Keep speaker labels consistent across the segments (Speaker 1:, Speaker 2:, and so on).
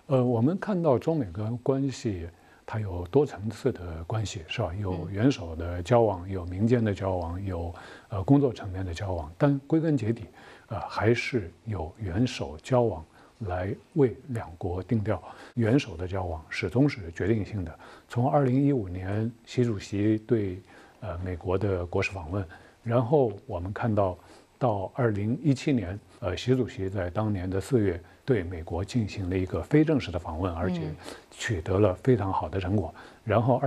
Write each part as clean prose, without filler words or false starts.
Speaker 1: 我们看到中美关系，它有多层次的关系，是吧？有元首的交往，有民间的交往，有工作层面的交往，但归根结底，还是有元首交往来为两国定调。元首的交往始终是决定性的。从2015年习主席对美国的国事访问，然后我们看到2017年，习主席在当年的4月对美国进行了一个非正式的访问，而且取得了非常好的成果。然后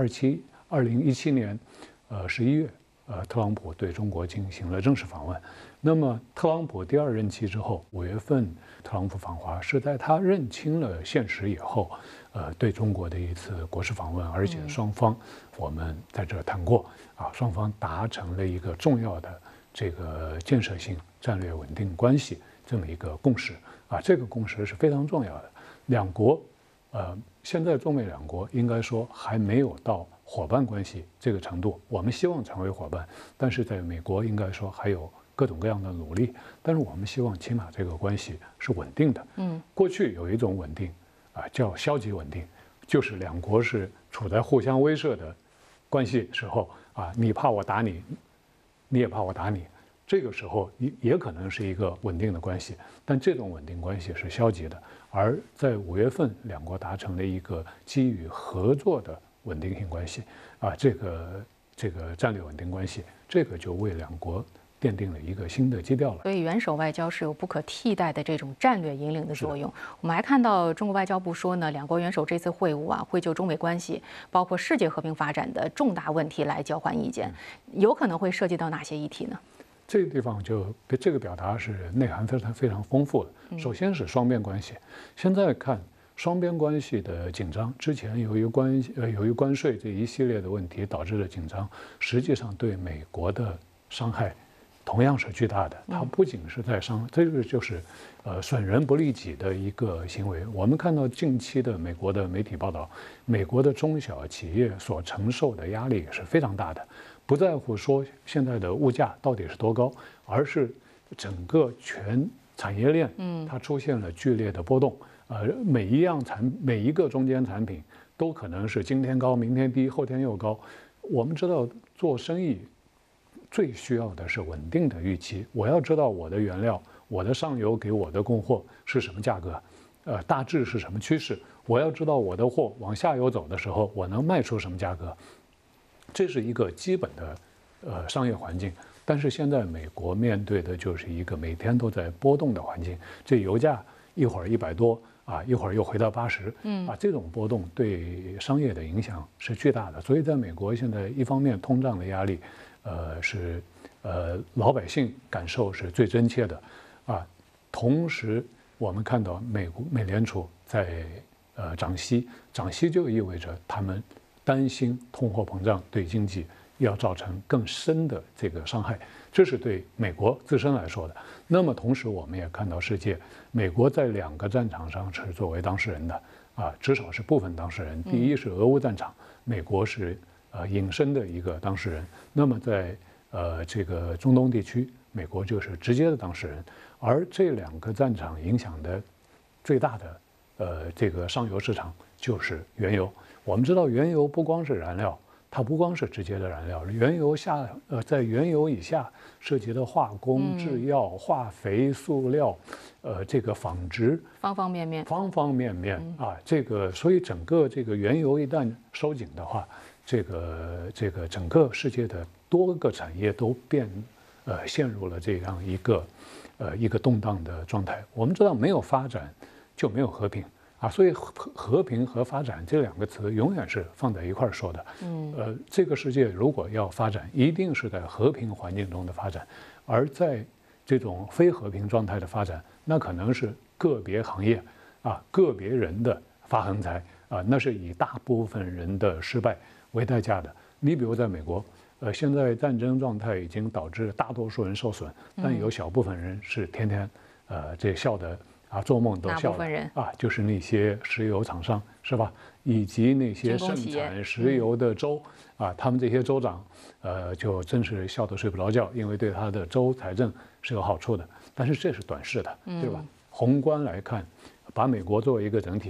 Speaker 1: 2017年11月，特朗普对中国进行了正式访问。那么特朗普第2任期之后，5月份特朗普访华是在他认清了现实以后，对中国的一次国事访问，而且双方我们在这谈过双方达成了一个重要的这个建设性战略稳定关系这么一个共识这个共识是非常重要的。两国现在中美两国应该说还没有到伙伴关系这个程度，我们希望成为伙伴，但是在美国应该说还有各种各样的努力，但是我们希望起码这个关系是稳定的。过去有一种稳定叫消极稳定，就是两国是处在互相威慑的关系时候你怕我打你，你也怕我打你，这个时候也可能是一个稳定的关系，但这种稳定关系是消极的。而在5月份，两国达成了一个基于合作的稳定性关系这个战略稳定关系，这个就为两国奠定了一个新的基调了。
Speaker 2: 所以元首外交是有不可替代的这种战略引领的作用。我们还看到中国外交部说呢，两国元首这次会晤会就中美关系，包括世界和平发展的重大问题来交换意见，有可能会涉及到哪些议题呢？
Speaker 1: 这个地方就这个表达是内涵非常丰富的。首先是双边关系，现在看双边关系的紧张，之前由于关税这一系列的问题导致的紧张，实际上对美国的伤害同样是巨大的。它不仅是在这个就是损人不利己的一个行为。我们看到近期的美国的媒体报道，美国的中小企业所承受的压力是非常大的。不在乎说现在的物价到底是多高，而是整个全产业链它出现了剧烈的波动。每一个中间产品都可能是今天高明天低后天又高。我们知道做生意最需要的是稳定的预期，我要知道我的原料，我的上游给我的供货是什么价格，大致是什么趋势，我要知道我的货往下游走的时候我能卖出什么价格。这是一个基本的商业环境。但是现在美国面对的就是一个每天都在波动的环境，这油价一会儿100多一会儿又回到80，这种波动对商业的影响是巨大的。所以在美国现在一方面通胀的压力是老百姓感受是最真切的同时我们看到美联储在涨息就意味着他们担心通货膨胀对经济要造成更深的这个伤害，这是对美国自身来说的。那么同时我们也看到美国在2个战场上是作为当事人的至少是部分当事人。第一是俄乌战场，美国是隐身的一个当事人。那么在这个中东地区，美国就是直接的当事人。而这2个战场影响的最大的这个上游市场就是原油。我们知道原油不光是燃料，它不光是直接的燃料，原油在原油以下涉及的化工、制药、化肥、塑料，这个纺织，
Speaker 2: 方方面面
Speaker 1: 这个所以整个这个原油一旦收紧的话，这个整个世界的多个产业都陷入了这样一个动荡的状态。我们知道没有发展就没有和平所以和平和发展这2个词永远是放在一块儿说的。这个世界如果要发展，一定是在和平环境中的发展，而在这种非和平状态的发展，那可能是个别行业个别人的发横财那是以大部分人的失败为代价的。你比如在美国，现在战争状态已经导致大多数人受损，但有小部分人是天天这笑的做梦都笑了就是那些石油厂商是吧，以及那些盛产石油的州他们这些州长就真是笑得睡不着觉，因为对他的州财政是有好处的。但是这是短视的，对吧？宏观来看，把美国作为一个整体